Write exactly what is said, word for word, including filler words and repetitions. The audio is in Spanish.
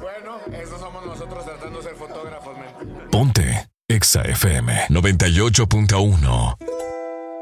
Bueno, esos somos nosotros tratando de ser fotógrafos, men. Ponte Exa F M noventa y ocho punto uno.